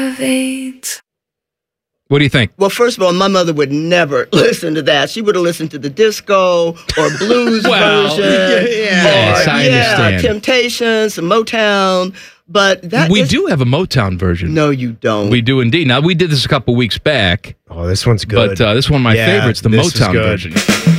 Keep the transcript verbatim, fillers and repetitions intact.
What do you think? Well, first of all, my mother would never listen to that. She would have listened to the disco or blues Well, version. yeah, yes, or, I yeah, understand. Temptations, some Motown. But that we is- do have a Motown version. No, you don't. We do indeed. Now, we did this a couple weeks back. Oh, this one's good. But uh, this is one of my Yeah, favorites, the this is Motown good. version.